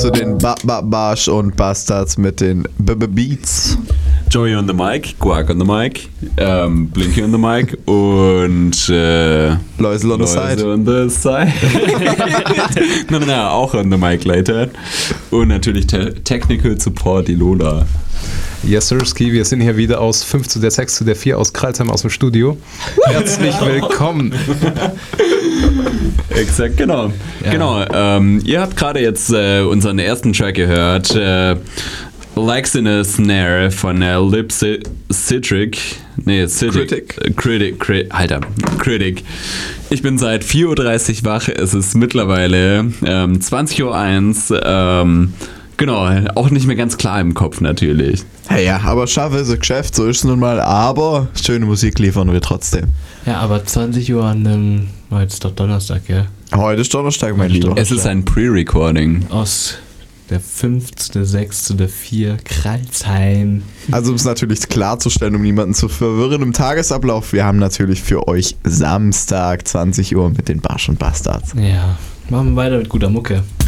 Zu den Barsch und Bastards mit den Beats. Joey on the mic, Quark on the mic, Blinky on the mic und Läusel on the side. On the side. no, auch on the mic later. Und natürlich Technical Support, die Lola. Yes, Sirski, wir sind hier wieder aus 5 zu der 6 zu der 4 aus Kralsheim aus dem Studio. Herzlich willkommen. Exakt, genau. Ja. Genau, ihr habt gerade jetzt unseren ersten Track gehört. Likes in a Snare von Lip Citric. Nee, Critic. Ich bin seit 4.30 Uhr wach. Es ist mittlerweile 20.01 Uhr. Genau, auch nicht mehr ganz klar im Kopf natürlich. Hey, ja, aber schaffe ist ein Geschäft, so ist es nun mal. Aber schöne Musik liefern wir trotzdem. Ja, aber 20 Uhr an einem... Heute ist doch Donnerstag, ja? Heute ist Donnerstag, mein Lieber. Es ist ein Pre-Recording. Aus der 5 zu der 6 zu der 4 Kralsheim. Also um es natürlich klarzustellen, um niemanden zu verwirren im Tagesablauf, wir haben natürlich für euch Samstag 20 Uhr mit den Barsch und Bastards. Ja, machen wir weiter mit guter Mucke.